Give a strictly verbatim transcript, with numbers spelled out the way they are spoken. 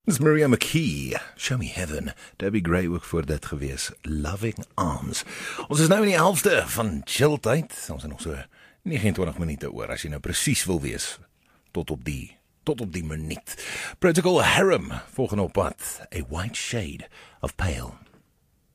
Dis Maria McKee, Show Me Heaven, Debbie Gray ook voor dit gewees, Loving Arms. Ons is nou in die helfte van chill tyd, ons is nog so negenentwintig minute oor, as jy nou presies wil wees, tot op die, tot op die minuut. Protocol Harum, volgende op pad, A White Shade of Pale.